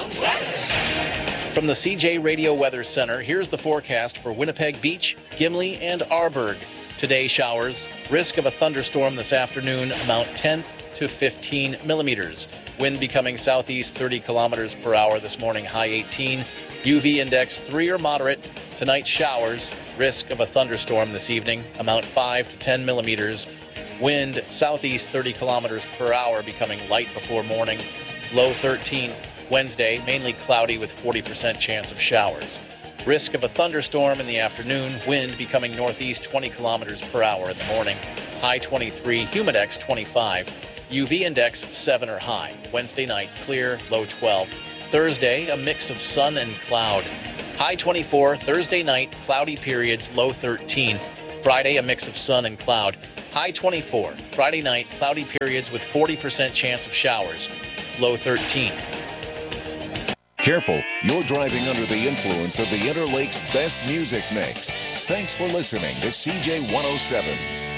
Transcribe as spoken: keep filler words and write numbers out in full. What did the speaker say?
From the C J Radio Weather Center, here's the forecast for Winnipeg Beach, Gimli, and Arborg. Today, showers. Risk of a thunderstorm this afternoon, amount ten to fifteen millimeters. Wind becoming southeast thirty kilometers per hour this morning, high eighteen. U V index three or moderate. Tonight, showers. Risk of a thunderstorm this evening, amount five to ten millimeters. Wind southeast thirty kilometers per hour, becoming light before morning, low thirteen. Wednesday, mainly cloudy with forty percent chance of showers. Risk of a thunderstorm in the afternoon, wind becoming northeast twenty kilometers per hour in the morning, high twenty-three, humidex twenty-five, U V index seven or high. Wednesday night, clear, low twelve. Thursday, a mix of sun and cloud. High twenty-four, Thursday night, cloudy periods, low thirteen. Friday, a mix of sun and cloud. High twenty-four. Friday night, cloudy periods with forty percent chance of showers, low thirteen. Careful, you're driving under the influence of the Interlake's best music mix. Thanks for listening to C J one oh seven.